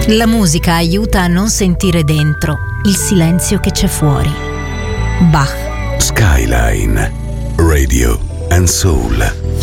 La musica aiuta a non sentire dentro il silenzio che c'è fuori. Bach. Skyline, Radio and Soul.